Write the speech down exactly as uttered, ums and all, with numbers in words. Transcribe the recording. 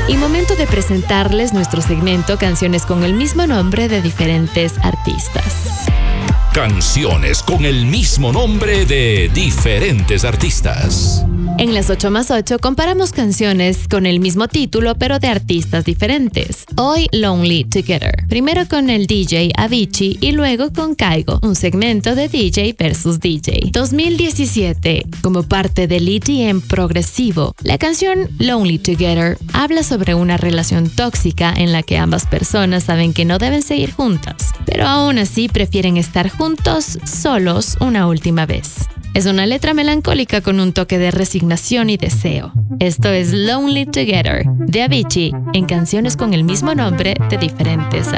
Y momento de presentarles nuestro segmento Canciones con el mismo nombre de diferentes artistas. Canciones con el mismo nombre de diferentes artistas. En las ocho más ocho comparamos canciones con el mismo título pero de artistas diferentes. Hoy Lonely Together. Primero con el D J Avicii y luego con Kygo, un segmento de D J versus D J. dos mil diecisiete. Como parte del E D M progresivo, la canción Lonely Together habla sobre una relación tóxica en la que ambas personas saben que no deben seguir juntas, pero aún así prefieren estar juntos solos una última vez. Es una letra melancólica con un toque de resignación y deseo. Esto es Lonely Together de Avicii en canciones con el mismo nombre de diferentes artistas.